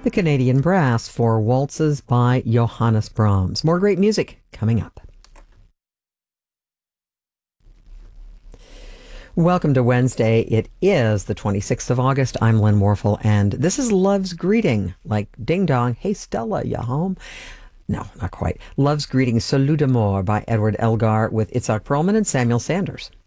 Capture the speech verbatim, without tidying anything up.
the Canadian Brass for Waltzes by Johannes Brahms. More great music coming up. Welcome to Wednesday. It is the twenty-sixth of August. I'm Lynn Morphle, and this is Love's Greeting, like ding dong, hey Stella, you home? No, not quite. Love's Greeting, Salut d'amour by Edward Elgar with Itzhak Perlman and Samuel Sanders.